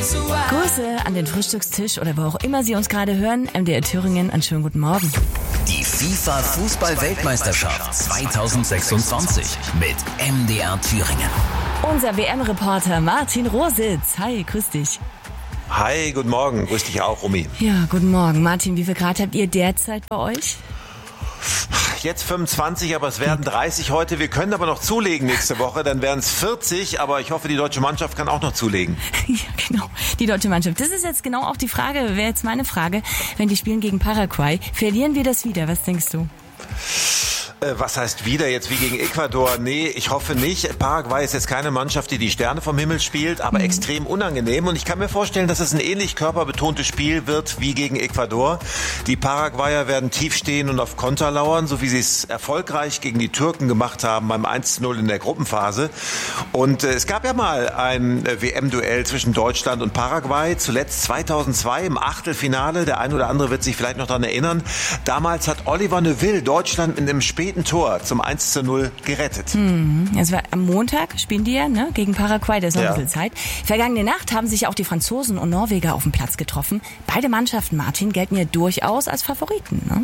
Grüße an den Frühstückstisch oder wo auch immer Sie uns gerade hören. MDR Thüringen, einen schönen guten Morgen. Die FIFA-Fußball-Weltmeisterschaft 2026 mit MDR Thüringen. Unser WM-Reporter Martin Rositz. Hi, grüß dich. Hi, guten Morgen. Grüß dich auch, Romy. Ja, guten Morgen. Martin, wie viel Grad habt ihr derzeit bei euch? Jetzt 25, aber es werden 30 heute. Wir können aber noch zulegen nächste Woche, dann wären es 40, aber ich hoffe, die deutsche Mannschaft kann auch noch zulegen. Ja, genau, die deutsche Mannschaft. Das ist jetzt genau auch die Frage, wäre jetzt meine Frage, wenn die spielen gegen Paraguay. Verlieren wir das wieder? Was denkst du? Was heißt wieder jetzt wie gegen Ecuador? Nee, ich hoffe nicht. Paraguay ist jetzt keine Mannschaft, die die Sterne vom Himmel spielt, aber extrem unangenehm. Und ich kann mir vorstellen, dass es ein ähnlich körperbetontes Spiel wird wie gegen Ecuador. Die Paraguayer werden tief stehen und auf Konter lauern, so wie sie es erfolgreich gegen die Türken gemacht haben beim 1:0 in der Gruppenphase. Und es gab ja mal ein WM-Duell zwischen Deutschland und Paraguay, zuletzt 2002 im Achtelfinale. Der ein oder andere wird sich vielleicht noch daran erinnern. Damals hat Oliver Neuville Deutschland mit einem späten Tor zum 1:0 gerettet. Es war am Montag, spielen die ja, ne, gegen Paraguay, da ist noch ein bisschen Zeit. Vergangene Nacht haben sich auch die Franzosen und Norweger auf dem Platz getroffen. Beide Mannschaften, Martin, gelten ja durchaus als Favoriten, ne?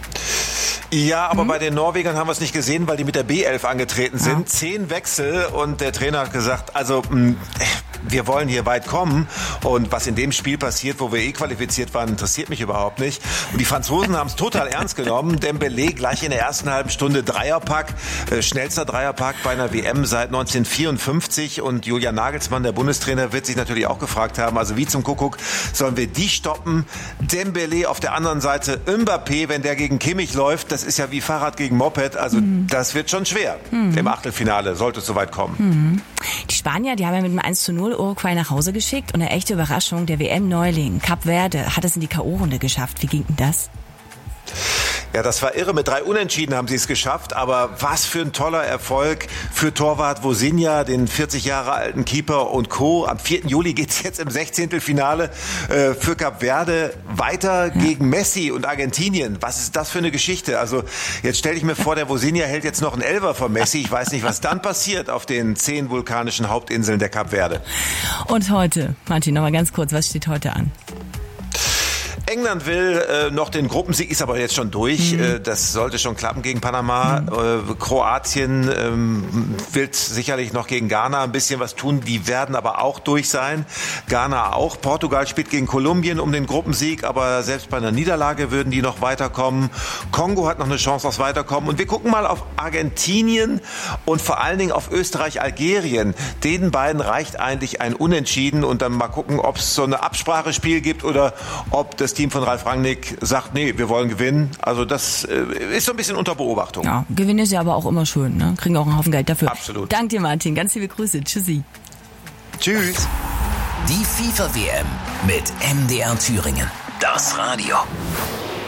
Ja, aber bei den Norwegern haben wir es nicht gesehen, weil die mit der B11 angetreten sind. Ja. 10 Wechsel und der Trainer hat gesagt, also wir wollen hier weit kommen und was in dem Spiel passiert, wo wir qualifiziert waren, interessiert mich überhaupt nicht. Und die Franzosen haben es total ernst genommen. Dembélé gleich in der ersten halben Stunde Dreierpack, schnellster Dreierpack bei einer WM seit 1954 und Julian Nagelsmann, der Bundestrainer, wird sich natürlich auch gefragt haben, also wie zum Kuckuck sollen wir die stoppen? Dembélé auf der anderen Seite, Mbappé, wenn der gegen Kimmich läuft, das ist ja wie Fahrrad gegen Moped, also das wird schon schwer im Achtelfinale, sollte es soweit kommen. Die Spanier, die haben ja mit einem 1:0 Uruguay nach Hause geschickt und eine echte Überraschung, der WM-Neuling Kap Verde hat es in die K.O.-Runde geschafft. Wie ging denn das? Ja, das war irre. Mit 3 Unentschieden haben sie es geschafft. Aber was für ein toller Erfolg für Torwart Vozinha, den 40 Jahre alten Keeper und Co. Am 4. Juli geht's jetzt im 16. Finale für Kap Verde weiter gegen Messi und Argentinien. Was ist das für eine Geschichte? Also jetzt stelle ich mir vor, der Vozinha hält jetzt noch einen Elfer von Messi. Ich weiß nicht, was dann passiert auf den 10 vulkanischen Hauptinseln der Kap Verde. Und heute, Martin, noch mal ganz kurz, was steht heute an? England will noch den Gruppensieg, ist aber jetzt schon durch. Das sollte schon klappen gegen Panama. Kroatien will sicherlich noch gegen Ghana ein bisschen was tun. Die werden aber auch durch sein. Ghana auch. Portugal spielt gegen Kolumbien um den Gruppensieg, aber selbst bei einer Niederlage würden die noch weiterkommen. Kongo hat noch eine Chance aufs Weiterkommen. Und wir gucken mal auf Argentinien und vor allen Dingen auf Österreich, Algerien. Den beiden reicht eigentlich ein Unentschieden und dann mal gucken, ob es so eine Absprachespiel gibt oder ob das Team von Ralf Rangnick sagt, nee, wir wollen gewinnen. Also das ist so ein bisschen unter Beobachtung. Ja, Gewinn ist ja aber auch immer schön, ne? Kriegen auch einen Haufen Geld dafür. Absolut. Danke dir, Martin. Ganz liebe Grüße. Tschüssi. Tschüss. Die FIFA-WM mit MDR Thüringen. Das Radio.